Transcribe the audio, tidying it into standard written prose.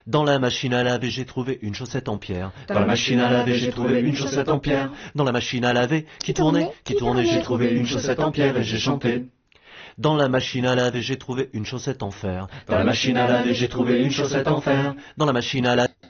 Dans la machine à laver, j'ai trouvé une chaussette en pierre. Dans la machine à laver, j'ai trouvé une chaussette en pierre. Dans la machine à laver, qui tournait, J'ai trouvé une chaussette en pierre et j'ai chanté. Dans la machine à laver, j'ai trouvé une chaussette en fer. Dans la machine à laver, j'ai trouvé une chaussette en fer. Dans la machine à laver.